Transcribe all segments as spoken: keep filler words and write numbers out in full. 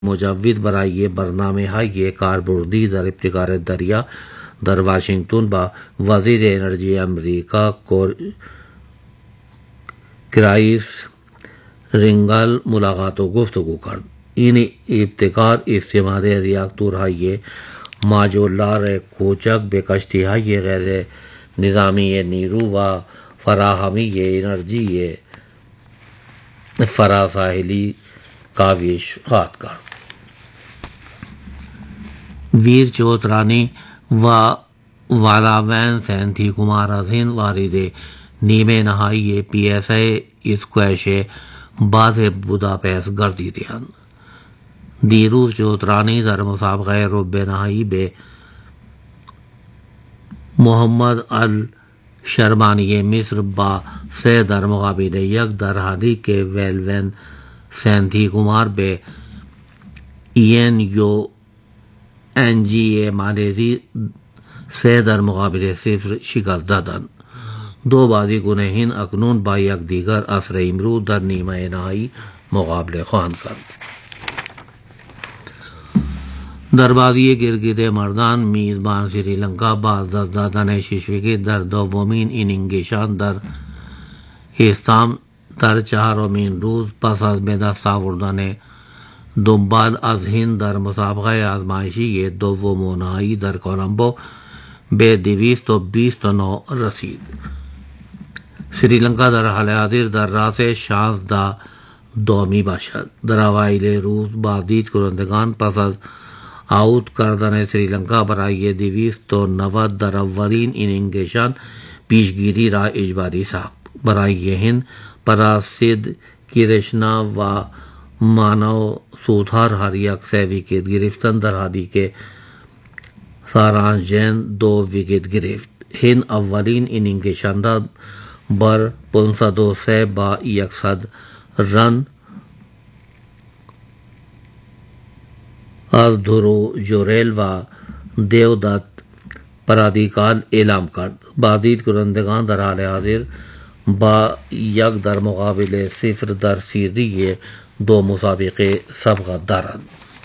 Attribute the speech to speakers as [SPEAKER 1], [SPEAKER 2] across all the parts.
[SPEAKER 1] مجوز برای برنامه‌های کاربردی در ابتکار دریا در واشنگتن با وزیر انرژی امریکا کرایس رنگل ملاقات و گفتگو کرد. این ابتکار استعمال ریاکتورهای ماژولار کوچک به کشتی‌های غیر نظامی نیرو و فراهمی انرژی فراساحلی کاوش خواهد کرد. ویر چوترانی و والاوین سینتھی کمار از هند وارد نیمه نهایی پی ایس ای اسکواش باز بوداپست گردیدند. دیروز چوترانی در مسابقه ربع نهایی به محمد الشربانی مصر با سه در مقابل یک در حالی که ویلون سینتھی کمار به این یو این جی مالزی سه در مقابل صفر شکست دادند. دو بازیکن هند اکنون با یکدیگر عصر امروز در نیمه نهایی مقابله خواهند کرد. در بازی کرکٹ مردان میزبان سری لنکا با از دست دادن شش وکت در دومین اینینگشان در استام در چهارمین روز پس از به دست آوردن دنبال از هند در مسابقه آزمایشی دوم و نهایی در کولمبو به دویست و بیست و نه رسید. سری لنکا در حال حاضر در راس شانزده دومی باشد. در اوایل روز بازدید کنندگان پس از آوت کردن سری لنکا برای دویست و نود در اولین اینینگشان پیشگیری را اجباری ساخت. برای هند پراسید کرشنا و مانو سودھار ہر یک سه وکت گرفتند در حالی که سارانش جین دو وکت گرفت. هند اولین اینینگشان را بر پانصد و سه با صد رن از دھرو جوریل و دیودت پرادیکال اعلام کرد. بازدید کنندگان در حال حاضر با یک در مقابل صفر در سیری دو مسابقه سبقت دارند.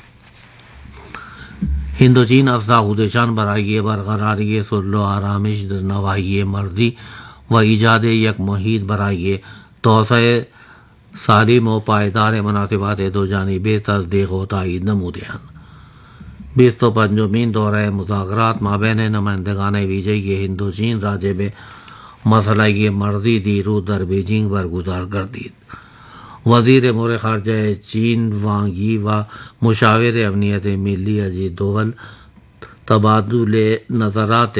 [SPEAKER 1] هند و چین افزا خودشان برای برقراری صلح و آرامش در نواحی مرزی و ایجاد یک محیط برای توسعه سالم و پایدار مناسبات دو جانبه تصدیق و تایید نمودهاند. بیست و پنجمین دوره مذاکرات مابین نمائندگان ویژه هند و چین راجع به مسئله مرزی دیروز در بیجینگ برگزار گردید. وزیر امور خارجہ چین وانگ یی و مشاور امنیت ملی اجیت دوول تبادل نظرات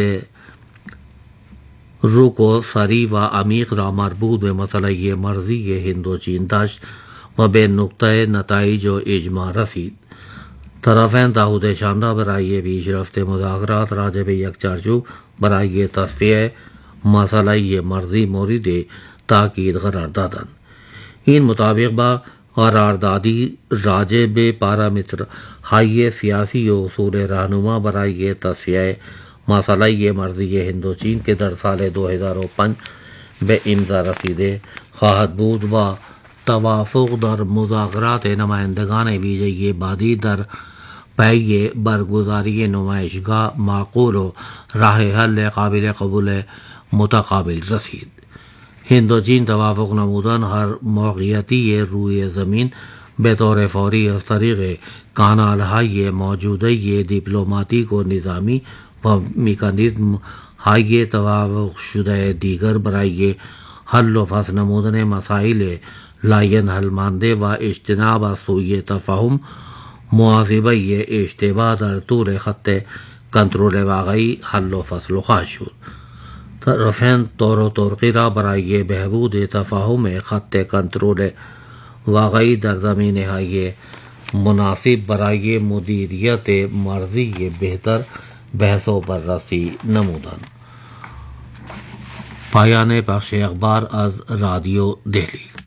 [SPEAKER 1] رک و سری و عمیق را مربوط به مسئله مرزی هند و چین داشت و به نقطه نتایج و اجماع رسید. طرفین تعهدشان را برای پیشرفت مذاکرات راجع به یک چارچوب برای تصفیه مسئله مرزی مورد تاکید قرار دادند. این مطابق با قراردادی راجع به پارامتر های سیاسی و اصول رہنما برای تصفیه مسئله مرزی هند و چین که در سال دو هزار و پنج به امضا رسیده خواهد بود و توافق در مذاکرات نمائندگان ویژه بعدی در پی برگزاری نمایشگاه معقول و راہ حل قابل قبول متقابل رسید. هند و چین توافق نمودن ہر موقعیتی روی زمین به طور فوری از طریق کانالهای موجوده دیپلماتیک و نظامی و مکانیزم های توافق شده دیگر برای حل و فصل نمودن مسائل لاین حل مانده و اجتناب از سوء تفاهم محاسبه اشتباه در طول خط کنترل واقعی حل و فصل خواهد شد. طرفین طور و ترقی را برای بهبود تفاهم خط کنترل واقعی در زمینه‌های مناسب برای مدیریت مرزی بهتر بحث و بررسی نمودند. پایان بخش اخبار از رادیو دہلی.